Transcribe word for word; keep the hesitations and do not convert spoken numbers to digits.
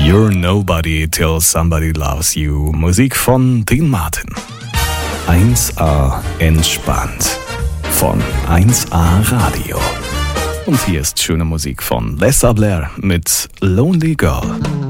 You're Nobody Till Somebody Loves You. Musik von Dean Martin. eins A entspannt von eins A Radio. Und hier ist schöne Musik von Lessa Blair mit Lonely Girl.